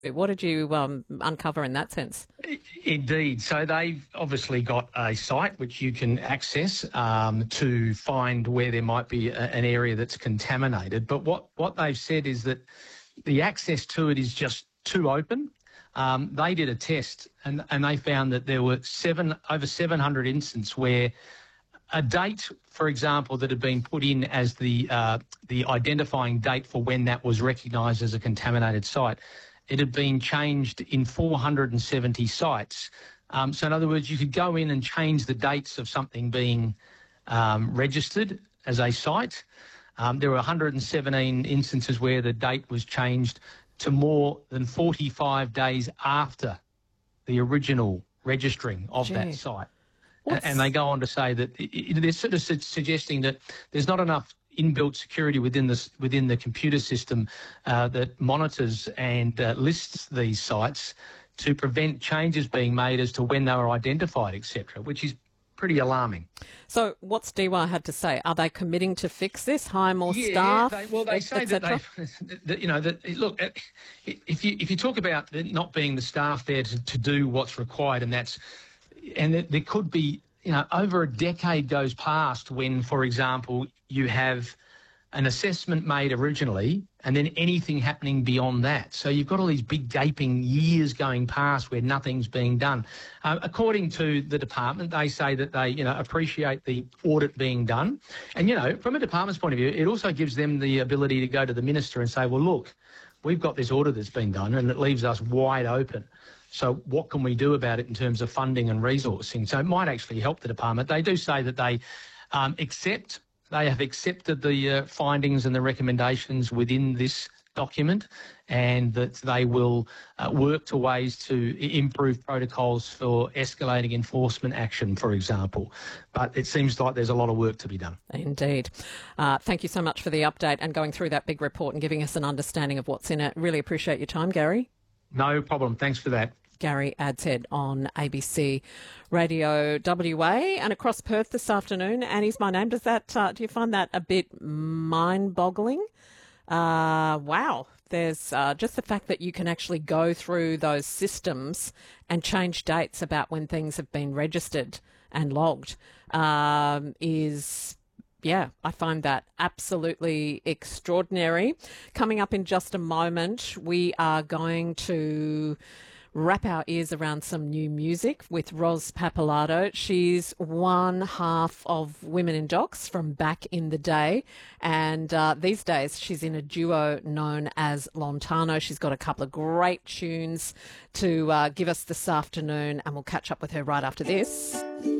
What did you uncover in that sense? Indeed. So they've obviously got a site which you can access to find where there might be an area that's contaminated. But what they've said is that the access to it is just too open. They did a test and they found that there were over 700 instances where a date, for example, that had been put in as the identifying date for when that was recognised as a contaminated site, it had been changed in 470 sites. So in other words, you could go in and change the dates of something being registered as a site. There were 117 instances where the date was changed to more than 45 days after the original registering of that site. And they go on to say that they're sort of suggesting that there's not enough inbuilt security within the computer system that monitors and lists these sites to prevent changes being made as to when they were identified, etc., which is pretty alarming. So what's DEWA had to say? Are they committing to fix this, hire more staff? They say that look, if you talk about not being the staff there to do what's required, and there could be, over a decade goes past when, for example, you have an assessment made originally and then anything happening beyond that. So you've got all these big gaping years going past where nothing's being done. According to the department, they say that they, appreciate the audit being done. And, from a department's point of view, it also gives them the ability to go to the minister and say, well, look, we've got this audit that's been done and it leaves us wide open. So what can we do about it in terms of funding and resourcing? So it might actually help the department. They do say that they have accepted the findings and the recommendations within this document, and that they will work to ways to improve protocols for escalating enforcement action, for example. But it seems like there's a lot of work to be done. Indeed. Thank you so much for the update and going through that big report and giving us an understanding of what's in it. Really appreciate your time, Gary. No problem. Thanks for that. Gary Adshead on ABC Radio WA and across Perth this afternoon. Annie's my name. Does that? Do you find that a bit mind-boggling? Wow. There's just the fact that you can actually go through those systems and change dates about when things have been registered and logged is... Yeah, I find that absolutely extraordinary. Coming up in just a moment, we are going to wrap our ears around some new music with Ros Pappalardo. She's one half of Women in Docs from back in the day, and these days she's in a duo known as Lontano. She's got a couple of great tunes to give us this afternoon, and we'll catch up with her right after this.